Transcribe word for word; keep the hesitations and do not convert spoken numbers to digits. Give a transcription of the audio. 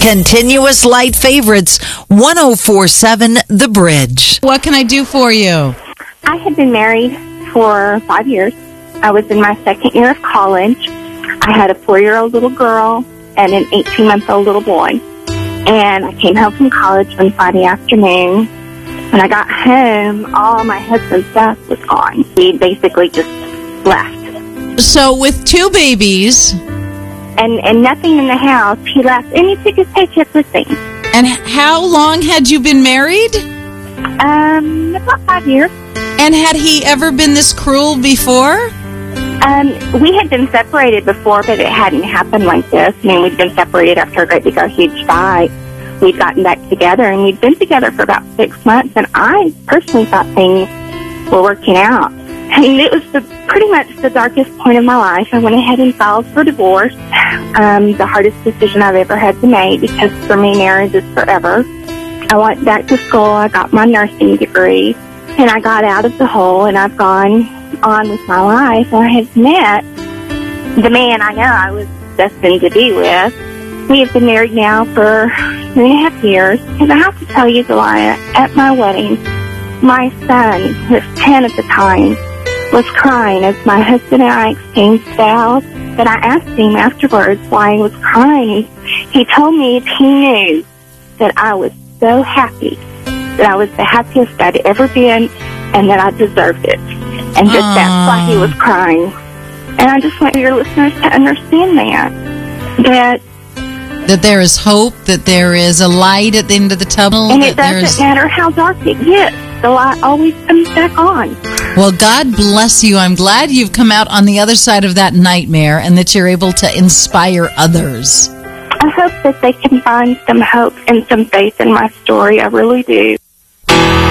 Continuous Light Favorites, one oh four point seven The Bridge. What can I do for you? I had been married for five years. I was in my second year of college. I had a four-year-old little girl and an eighteen-month-old little boy. And I came home from college one Friday afternoon. When I got home, all my husband's stuff was gone. He basically just left. So with two babies... And and nothing in the house, he left. And he took his paycheck with him. And how long had you been married? Um, about five years. And had he ever been this cruel before? Um, we had been separated before, but it hadn't happened like this. I mean, we'd been separated after a great big, a huge fight. We'd gotten back together, and we'd been together for about six months, and I personally thought things were working out. I mean, it was the, pretty much the darkest point of my life. I went ahead and filed for divorce, um, the hardest decision I've ever had to make, because for me, marriage is forever. I went back to school. I got my nursing degree, and I got out of the hole, and I've gone on with my life. I have met the man I know I was destined to be with. We have been married now for three and a half years, and I have to tell you, Delia, at my wedding, my son, who was ten at the time, was crying as my husband and I exchanged vows. But I asked him afterwards why he was crying. He told me he knew that I was so happy, that I was the happiest I'd ever been, and that I deserved it. And just that's why he was crying. And I just want your listeners to understand that. That That there is hope, that there is a light at the end of the tunnel. And that it doesn't there's... matter how dark it gets. The light always comes back on. Well, God bless you. I'm glad you've come out on the other side of that nightmare and that you're able to inspire others. I hope that they can find some hope and some faith in my story. I really do.